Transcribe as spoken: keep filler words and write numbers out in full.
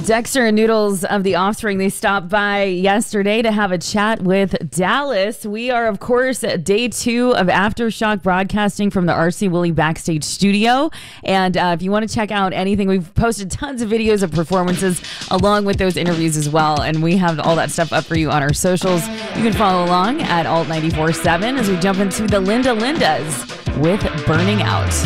Dexter and Noodles of The Offspring, they stopped by yesterday to have a chat with Dallas. We are, of course, at day two of Aftershock broadcasting from the R C Willey Backstage Studio. And uh, if you want to check out anything, we've posted tons of videos of performances along with those interviews as well. And we have all that stuff up for you on our socials. You can follow along at Alt ninety-four point seven as we jump into the Linda Lindas with Burning Out.